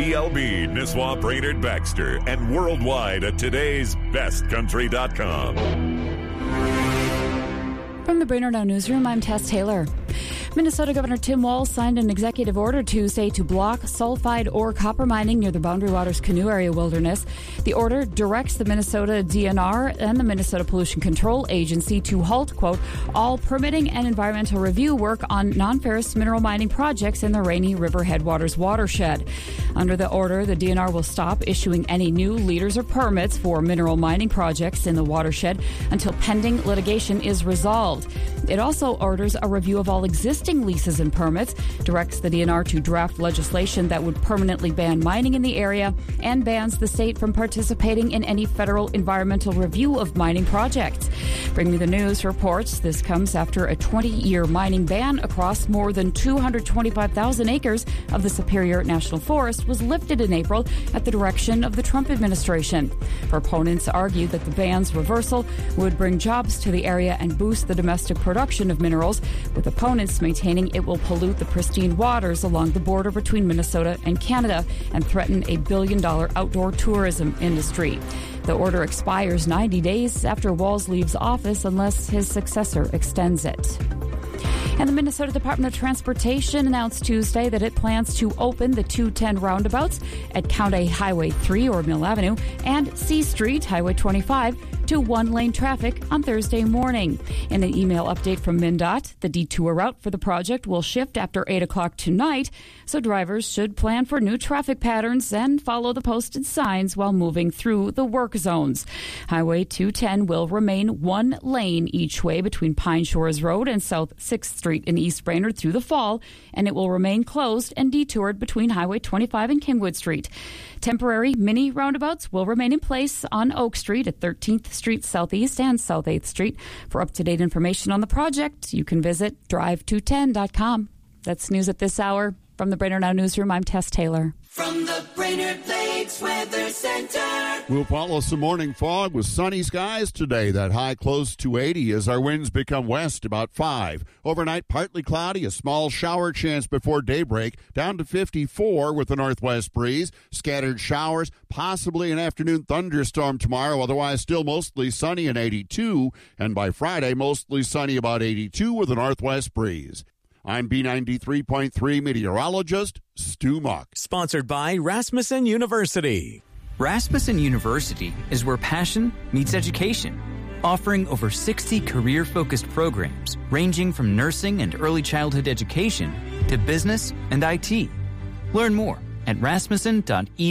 ELB, Nisswa, Brainerd, Baxter, and worldwide at today'sbestcountry.com. From the Brainerd Now Newsroom, I'm Tess Taylor. Minnesota Governor Tim Walz signed an executive order Tuesday to block sulfide ore copper mining near the Boundary Waters Canoe Area Wilderness. The order directs the Minnesota DNR and the Minnesota Pollution Control Agency to halt, quote, all permitting and environmental review work on non-ferrous mineral mining projects in the Rainy River Headwaters watershed. Under the order, the DNR will stop issuing any new leaders or permits for mineral mining projects in the watershed until pending litigation is resolved. It also orders a review of all existing leases and permits, directs the DNR to draft legislation that would permanently ban mining in the area, and bans the state from participating in any federal environmental review of mining projects. Bring Me the News reports this comes after a 20-year mining ban across more than 225,000 acres of the Superior National Forest was lifted in April at the direction of the Trump administration. Proponents argue that the ban's reversal would bring jobs to the area and boost the domestic production of minerals, with opponents maintaining it will pollute the pristine waters along the border between Minnesota and Canada and threaten a billion-dollar outdoor tourism industry. The order expires 90 days after Walz leaves office unless his successor extends it. And the Minnesota Department of Transportation announced Tuesday that it plans to open the 210 roundabouts at County Highway 3 or Mill Avenue and C Street, Highway 25, to one-lane traffic on Thursday morning. In an email update from MnDOT, the detour route for the project will shift after 8 o'clock tonight, so drivers should plan for new traffic patterns and follow the posted signs while moving through the work zones. Highway 210 will remain one lane each way between Pine Shores Road and South 6th Street in East Brainerd through the fall, and it will remain closed and detoured between Highway 25 and Kingwood Street. Temporary mini roundabouts will remain in place on Oak Street at 13th Street Southeast and South 8th Street. For up-to-date information on the project, you can visit drive210.com. That's news at this hour. From the Brainerd Now Newsroom, I'm Tess Taylor. From the Brainerd Lakes Weather Center. We'll follow some morning fog with sunny skies today. That high close to 80 as our winds become west about 5. Overnight, partly cloudy, a small shower chance before daybreak, down to 54 with a northwest breeze. Scattered showers, possibly an afternoon thunderstorm tomorrow, otherwise still mostly sunny and 82. And by Friday, mostly sunny about 82 with a northwest breeze. I'm B93.3 meteorologist Stu Muck. Sponsored by Rasmussen University. Rasmussen University is where passion meets education, offering over 60 career-focused programs ranging from nursing and early childhood education to business and IT. Learn more at rasmussen.edu.